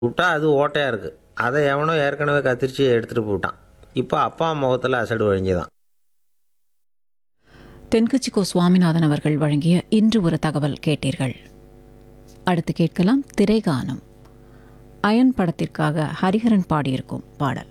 விட்டா அது ஓட்டையாக இருக்குது. அதை எவனோ ஏற்கனவே கத்திரிச்சு எடுத்துகிட்டு போட்டான். இப்போ அப்பா முகத்தில் அசடு வழிஞ்சுதான். தென்கட்சி கோ சுவாமிநாதன் அவர்கள் வழங்கிய இன்று ஒரு தகவல் கேட்டீர்கள். அடுத்து கேட்கலாம் திரைகானம். அயன் படத்திற்காக ஹரிஹரன் பாடியிருக்கும் பாடல்.